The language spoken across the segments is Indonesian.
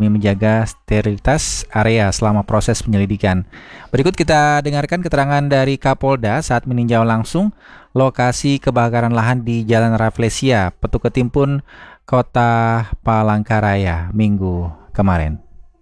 demi menjaga sterilitas area selama proses penyelidikan. Berikut kita dengarkan keterangan dari Kapolda saat meninjau langsung lokasi kebakaran lahan di Jalan Rafflesia, Petuk Ketimpun, Kota Palangkaraya, Minggu kemarin.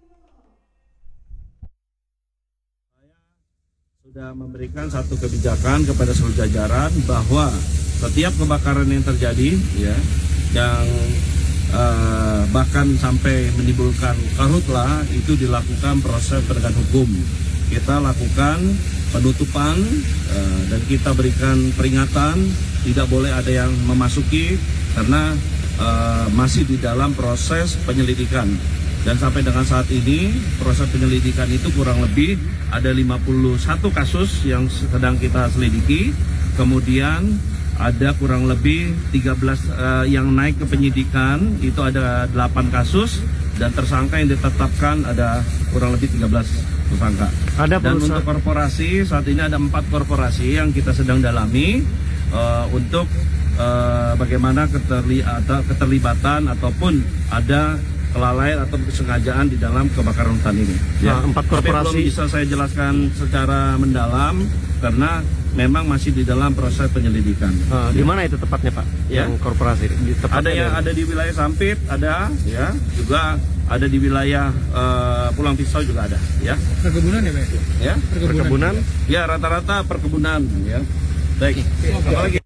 Sudah memberikan satu kebijakan kepada seluruh jajaran bahwa setiap kebakaran yang terjadi, yang bahkan sampai menimbulkan karhutlah, itu dilakukan proses penegakan hukum. Kita lakukan penutupan dan kita berikan peringatan, tidak boleh ada yang memasuki karena masih di dalam proses penyelidikan. Dan sampai dengan saat ini proses penyelidikan itu kurang lebih ada 51 kasus yang sedang kita selidiki. Kemudian ada kurang lebih 13 yang naik ke penyidikan, itu ada 8 kasus, dan tersangka yang ditetapkan ada kurang lebih 13 tersangka. Dan untuk korporasi, saat ini ada 4 korporasi yang kita sedang dalami untuk bagaimana keterlibatan ataupun ada kelalaian atau kesengajaan di dalam kebakaran hutan ini. Nah, 4 korporasi. Tapi belum bisa saya jelaskan secara mendalam karena memang masih di dalam proses penyelidikan. Di mana itu tepatnya, Pak? Yang korporasi? Ada yang ada di wilayah Sampit, ada, juga ada di wilayah Pulang Pisau juga ada, Perkebunan ya, Pak? Ya. Perkebunan? Ya, rata-rata perkebunan, Baik. Apalagi?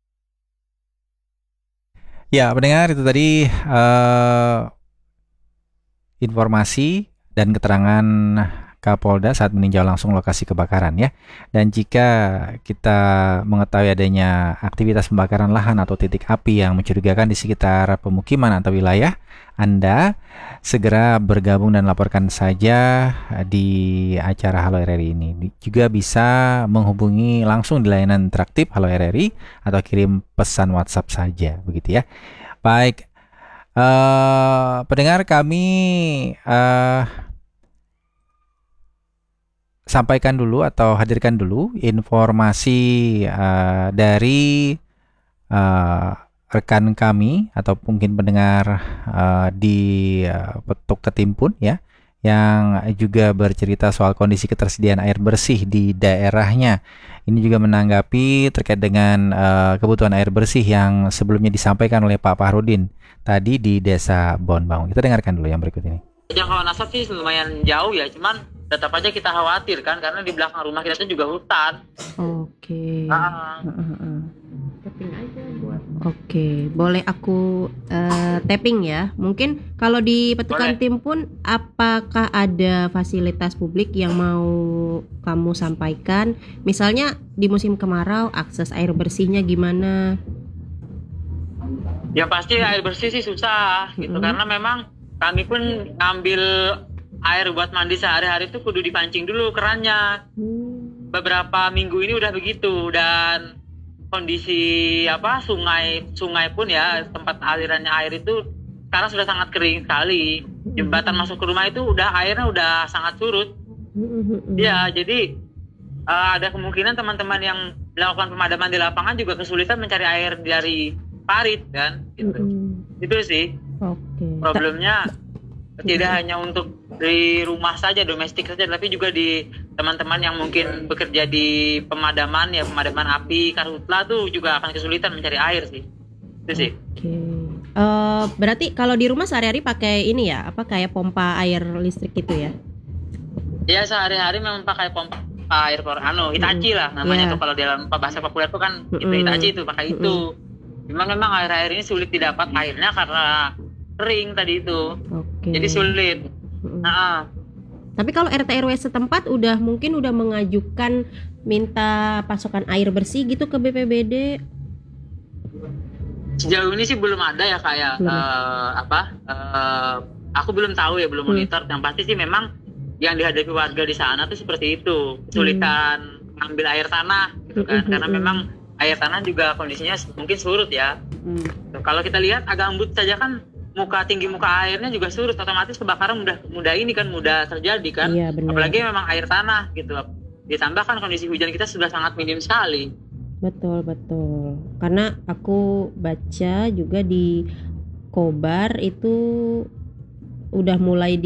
Ya, pendengar, itu tadi informasi dan keterangan Kapolda saat meninjau langsung lokasi kebakaran ya. Dan jika kita mengetahui adanya aktivitas pembakaran lahan atau titik api yang mencurigakan di sekitar pemukiman atau wilayah, Anda segera bergabung dan laporkan saja di acara Halo RRI ini. Juga bisa menghubungi langsung di layanan interaktif Halo RRI atau kirim pesan WhatsApp saja, begitu ya. Baik. Pendengar, kami sampaikan dulu atau hadirkan dulu informasi dari rekan kami atau mungkin pendengar di Petuk Ketimpun ya, yang juga bercerita soal kondisi ketersediaan air bersih di daerahnya. Ini juga menanggapi terkait dengan kebutuhan air bersih yang sebelumnya disampaikan oleh Pak Fahrudin tadi di Desa Bonbangun. Kita dengarkan dulu yang berikut ini. Jangkauan asap sih lumayan jauh ya, cuman tetap aja kita khawatir kan, karena di belakang rumah kita itu juga hutan. Oke. Tapping aja buat. Oke, boleh aku tapping ya. Mungkin kalau di Petukan Timpun, apakah ada fasilitas publik yang mau kamu sampaikan? Misalnya di musim kemarau, akses air bersihnya gimana? Ya pasti air bersih sih susah gitu, karena memang kami pun ngambil air buat mandi sehari-hari itu kudu dipancing dulu kerannya. Beberapa minggu ini udah begitu, dan kondisi sungai pun ya, tempat alirannya air itu sekarang sudah sangat kering sekali. Jembatan masuk ke rumah itu airnya udah sangat surut. Ya, jadi ada kemungkinan teman-teman yang melakukan pemadaman di lapangan juga kesulitan mencari air dari parit kan gitu. Itu sih problemnya. Tidak hanya untuk di rumah saja, domestik saja, tapi juga di teman-teman yang mungkin bekerja di pemadaman api, karhutla tuh juga akan kesulitan mencari air sih. Itu sih. Berarti kalau di rumah sehari-hari pakai ini ya, kayak pompa air listrik gitu ya? Ya, sehari-hari memang pakai pompa air Hitachi lah namanya tuh, kalau dalam bahasa populer tuh kan itu Hitachi itu pakai itu. Cuman memang air ini sulit didapat airnya karena kering tadi itu. Jadi sulit. Tapi kalau RT RW setempat udah mengajukan minta pasokan air bersih gitu ke BPBD? Sejauh ini sih belum ada ya, kayak aku belum tahu ya, belum monitor. Yang pasti sih memang yang dihadapi warga di sana tuh seperti itu, kesulitan ngambil air tanah gitu kan, karena memang air tanah juga kondisinya mungkin surut ya. Kalau kita lihat agak embut saja kan, tinggi muka airnya juga surut, otomatis kebakaran mudah terjadi kan. Iya, apalagi memang air tanah gitu. Ditambah kan kondisi hujan kita sudah sangat minim sekali. Betul. Karena aku baca juga di Kobar itu udah mulai